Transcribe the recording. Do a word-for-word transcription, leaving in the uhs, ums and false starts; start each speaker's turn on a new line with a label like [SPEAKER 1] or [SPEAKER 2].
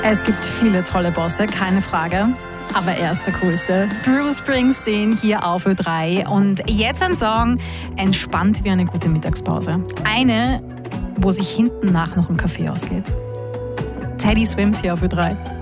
[SPEAKER 1] Es gibt viele tolle Bosse, keine Frage. Aber er ist der coolste. Bruce Springsteen hier auf Ö drei. Und jetzt ein Song, entspannt wie eine gute Mittagspause. Eine, wo sich hinten nach noch ein Kaffee ausgeht. Teddy Swims hier auf Ö drei.